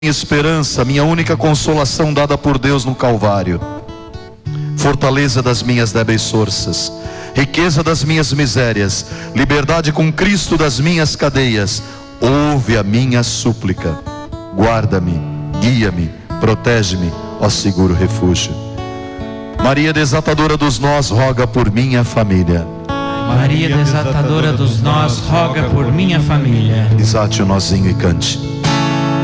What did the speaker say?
esperança, minha única consolação dada por Deus no Calvário, fortaleza das minhas débeis forças, riqueza das minhas misérias, liberdade com Cristo das minhas cadeias. Ouve a minha súplica, guarda-me, guia-me, protege-me, ó seguro refúgio. Maria desatadora dos nós, roga por minha família. Maria desatadora dos nós, roga por minha família. Desate o nozinho e cante.